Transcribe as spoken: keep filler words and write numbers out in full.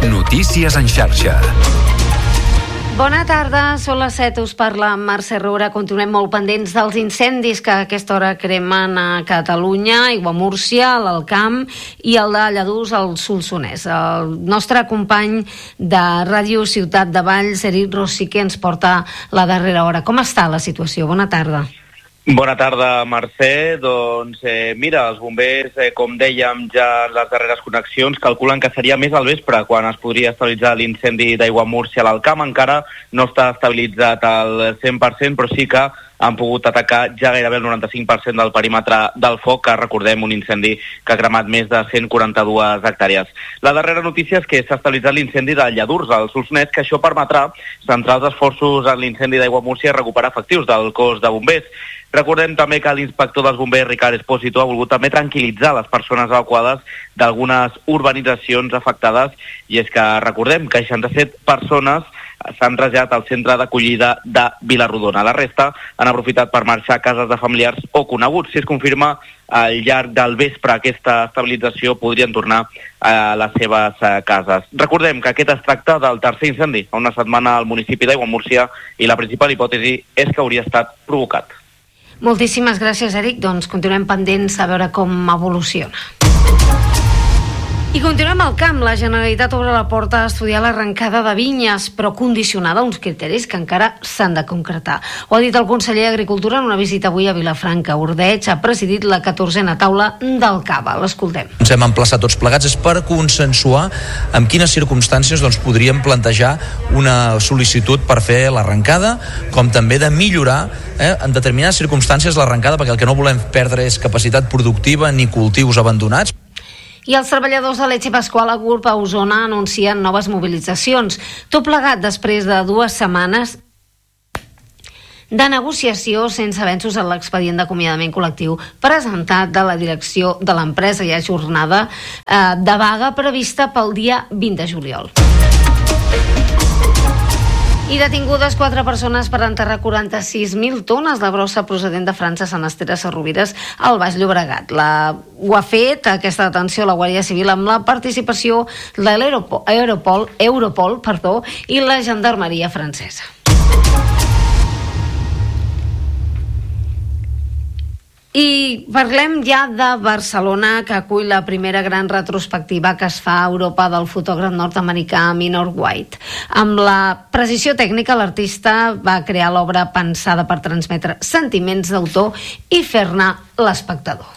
Notícies en xarxa. Bona tarda, són les set, us parla Mercè Roura. Continuem molt pendents dels incendis que a aquesta hora cremen a Catalunya, Aiguamúrcia, l'Alt Camp i el de Lladurs, al Solsonès. El nostre company de Ràdio Ciutat de Valls, Eric Rosique, ens porta la darrera hora. Com està la situació? Bona tarda. Bona tarda, Mercè. Doncs eh, mira, els bombers, eh, com dèiem ja en les darreres connexions, calculen que seria més al vespre quan es podria estabilitzar l'incendi d'Aiguamúrcia a l'Alt Camp. Encara no està estabilitzat al cent per cent, però sí que han pogut atacar ja gairebé el noranta-cinc per cent del perímetre del foc, que recordem un incendi que ha cremat més de cent quaranta-dues hectàrees. La darrera notícia és que s'ha estabilitzat l'incendi de Lladurs, al Solsonès, que això permetrà centrar els esforços en l'incendi d'Aiguamúrcia i recuperar efectius del cos de bombers. Recordem també que l'inspector dels bombers, Ricard Espósito, ha volgut també tranquil·litzar les persones evacuades d'algunes urbanitzacions afectades, i és que recordem que seixanta-set persones s'han traslladat al centre d'acollida de Vilarrodona. La resta han aprofitat per marxar a cases de familiars o coneguts. Si es confirma al llarg del vespre aquesta estabilització, podrien tornar a les seves cases. Recordem que aquest es tracta del tercer incendi a una setmana al municipi d'Aiguamúrcia i la principal hipòtesi és que hauria estat provocat. Moltíssimes gràcies, Eric. Doncs continuem pendents a veure com evoluciona. I continuem al camp. La Generalitat obre la porta a estudiar l'arrencada de vinyes, però condicionada a uns criteris que encara s'han de concretar. Ho ha dit el conseller d'Agricultura en una visita avui a Vilafranca. Ordeig ha presidit la catorzena taula del Cava. L'escoltem. Ens hem emplaçat tots plegats és per consensuar en quines circumstàncies doncs, podríem plantejar una sol·licitud per fer l'arrencada, com també de millorar eh, en determinades circumstàncies l'arrencada, perquè el que no volem perdre és capacitat productiva ni cultius abandonats. I els treballadors de Leche Pascual a Gurb a Osona anuncien noves mobilitzacions. Tot plegat després de dues setmanes de negociació sense avenços en l'expedient d'acomiadament col·lectiu presentat de la direcció de l'empresa. Hi ha jornada eh, de vaga prevista pel dia vint de juliol. I detingudes quatre persones per enterrar quaranta-sis mil tones de brossa procedent de França a Sant Esteve Sesrovires al Baix Llobregat. La, ho ha fet aquesta detenció la Guàrdia Civil amb la participació de l'Europol Europol, Europol, perdó, i la Gendarmeria francesa. I parlem ja de Barcelona, que acull la primera gran retrospectiva que es fa a Europa del fotògraf nord-americà Minor White. Amb la precisió tècnica, l'artista va crear l'obra pensada per transmetre sentiments d'autor i fer-ne l'espectador.